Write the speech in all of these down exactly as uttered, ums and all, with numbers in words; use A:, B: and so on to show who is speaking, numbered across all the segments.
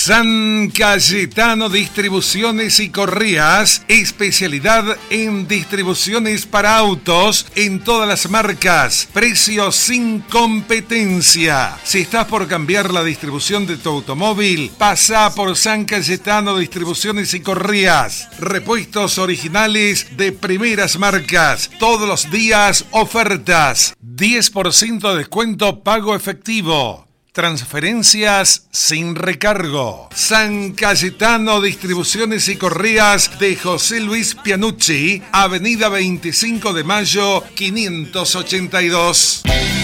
A: San Cayetano Distribuciones y Correas, especialidad en distribuciones para autos en todas las marcas, precios sin competencia. Si estás por cambiar la distribución de tu automóvil, pasa por San Cayetano Distribuciones y Correas. Repuestos originales de primeras marcas, todos los días ofertas, diez por ciento de descuento pago efectivo. Transferencias sin recargo. San Cayetano Distribuciones y Correas de José Luis Pianucci, Avenida veinticinco de Mayo, quinientos ochenta y dos.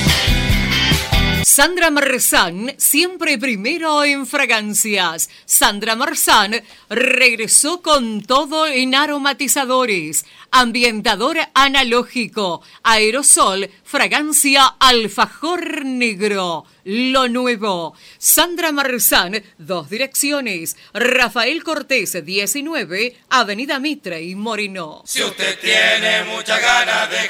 B: Sandra Marzán, siempre primero en fragancias. Sandra Marzán regresó con todo en aromatizadores, ambientador analógico, aerosol, fragancia alfajor negro. Lo nuevo. Sandra Marzán, dos direcciones. Rafael Cortés, diecinueve, Avenida Mitre y Moreno.
C: Si usted tiene muchas ganas de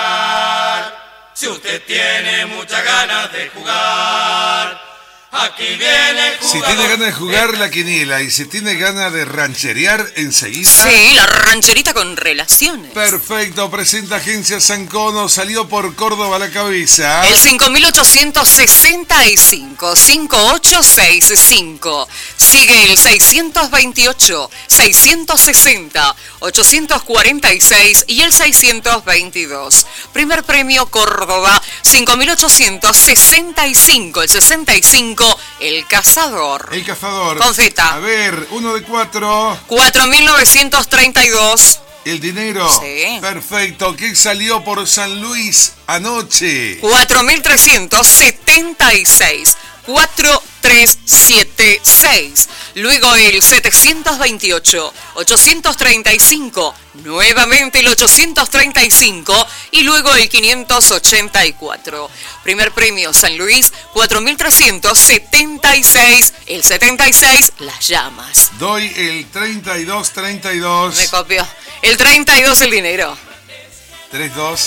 C: jugar, si usted tiene muchas ganas de jugar, aquí viene el jugador.
A: Si tiene ganas de jugar la quiniela y si tiene ganas de rancherear enseguida.
B: Sí, la rancherita con relaciones.
A: Perfecto, presenta Agencia Sancono, salió por Córdoba a la cabeza.
B: El cinco mil ochocientos sesenta y cinco, cinco ocho seis cinco. Sigue el seiscientos veintiocho, seiscientos sesenta, ochocientos cuarenta y seis y el seiscientos veintidós. Primer premio Córdoba, cinco mil ochocientos sesenta y cinco, el sesenta y cinco, el cazador.
A: El cazador.
B: Con Z.
A: A ver, uno de cuatro.
B: cuatro mil novecientos treinta y dos.
A: El dinero.
B: Sí.
A: Perfecto. ¿Qué salió por San Luis anoche?
B: cuatro mil trescientos setenta y seis. cuatro tres siete seis. Luego el setecientos veintiocho, ochocientos treinta y cinco, nuevamente el ochocientos treinta y cinco y luego el quinientos ochenta y cuatro. Primer premio San Luis, cuatro mil trescientos setenta y seis, el setenta y seis, Las Llamas.
A: Doy el treinta y dos treinta y dos.
B: Me copió. El treinta y dos, el dinero.
A: tres dos.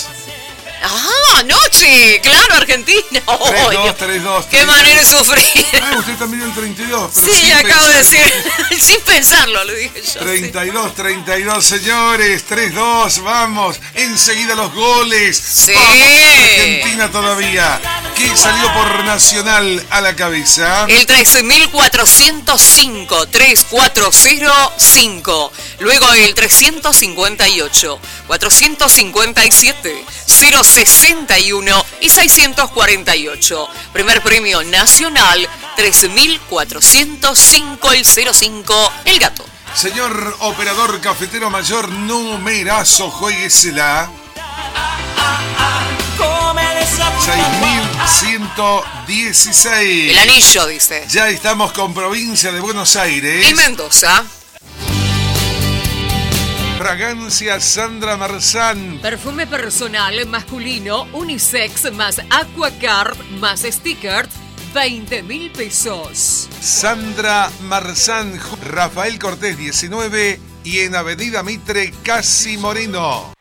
B: Ah, anoche, claro, Argentina.
A: tres dos, tres dos.
B: Qué manera de sufrir.
A: Ah, usted también el treinta y dos. Pero
B: Sí, acabo de decir, sin pensarlo, lo dije yo.
A: treinta y dos, treinta y dos, señores. tres dos, vamos. Enseguida los goles.
B: Sí.
A: Vamos, Argentina todavía. ¿Qué salió por Nacional a la cabeza?
B: El trece mil cuatrocientos cinco, tres cuatro cero cinco. Luego el trescientos cincuenta y ocho, cuatrocientos cincuenta y siete, cero sesenta y uno y seiscientos cuarenta y ocho. Primer premio Nacional, trece mil cuatrocientos cinco, el cero cinco, el gato.
A: Señor operador cafetero mayor, numerazo, jueguesela. seis mil ciento dieciséis.
B: El anillo, dice.
A: Ya estamos con provincia de Buenos Aires.
B: Y Mendoza.
A: Fragancia Sandra Marzán.
B: Perfume personal masculino, unisex más Aquacard más stickers, veinte mil pesos.
A: Sandra Marzán, Rafael Cortés diecinueve y en Avenida Mitre, Casi Moreno.